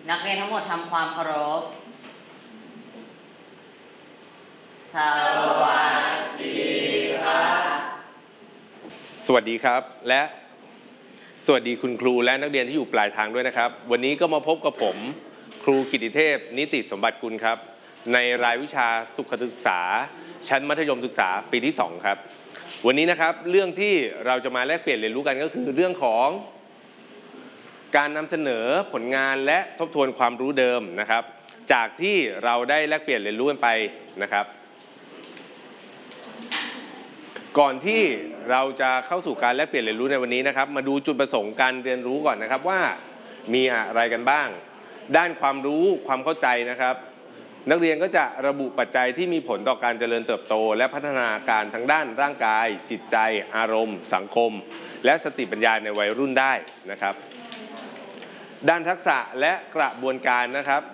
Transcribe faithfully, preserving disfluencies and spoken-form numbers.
นักเรียนทั้งหมดทำความเคารพสวัสดีครับสวัสดีครับและสวัสดีคุณครูและนักเรียนที่อยู่ปลายทางด้วยนะครับวันนี้ก็มาพบกับผมครูกิตติเทพนิติสมบัติกุลครับในรายวิชาสุขศึกษาชั้นมัธยมศึกษาปีที่สองครับวันนี้นะครับเรื่องที่เราจะมาแลกเปลี่ยนเรียนรู้กันก็คือเรื่องของการนำเสนอผลงานและทบทวนความรู้เดิมนะครับจากที่เราได้แลกเปลี่ยนเรียนรู้กันไปนะครับก่อนที่เราจะเข้าสู่การแลกเปลี่ยนเรียนรู้ในวันนี้นะครับมาดูจุดประสงค์การเรียนรู้ก่อนนะครับว่ามีอะไรกันบ้างด้านความรู้ความเข้าใจนะครับนักเรียนก็จะระบุปัจจัยที่มีผลต่อการเจริญเติบโตและพัฒนาการทั้งด้านร่างกายจิตใจอารมณ์สังคมและสติปัญญาในวัยรุ่นได้นะครับด้านทักษะและกระบวนการนะครับ